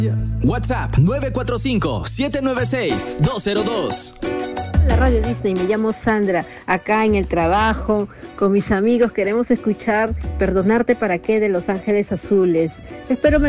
WhatsApp 945-796-202. La Radio Disney, me llamo Sandra, acá en el trabajo, con mis amigos, queremos escuchar Perdonarte para qué de Los Ángeles Azules. Espero me